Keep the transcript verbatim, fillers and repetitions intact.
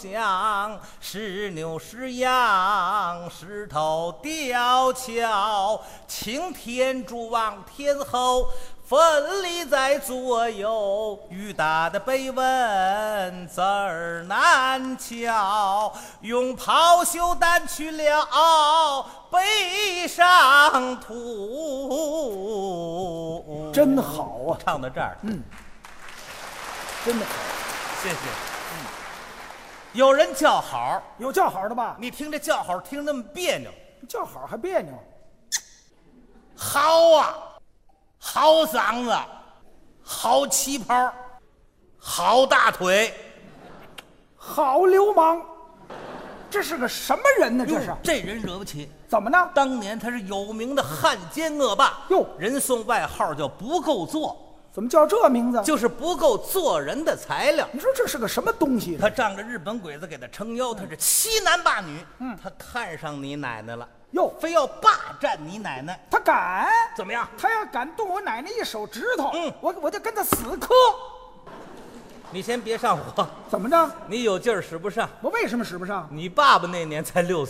像是牛是羊，石头吊桥，擎天柱往天后，奋力在左右，雨大的碑文字儿难瞧，用抛绣掸去了背上土。 真好啊！ 唱到这儿， 嗯，真的好。 谢谢。嗯，有人叫好， 有叫好的吧？ 你听这叫好听那么别扭， 叫好还别扭。 好啊，好嗓子，好旗袍，好大腿， 好流氓，这是个什么人呢？这是这人惹不起。 怎么呢？ 当年他是有名的汉奸恶霸， 哟， 人送外号叫不够做， 怎么叫这名字？ 就是不够做人的材料。 你说这是个什么东西？ 他仗着日本鬼子给他撑腰，他是欺男霸女。 嗯， 他看上你奶奶了， 哟， 非要霸占你奶奶。 他敢？ 怎么样？ 他要敢动我奶奶一手指头， 嗯， 我我就跟他死磕。 你先别上火， 怎么着？ 你有劲儿使不上。 我为什么使不上？ 你爸爸那年才六岁。